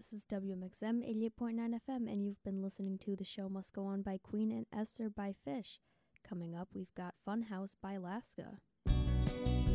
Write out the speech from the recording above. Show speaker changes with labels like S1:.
S1: This is WMXM 88.9 FM, and you've been listening to The Show Must Go On by Queen and Esther by Fish. Coming up, we've got Funhouse by Alaska.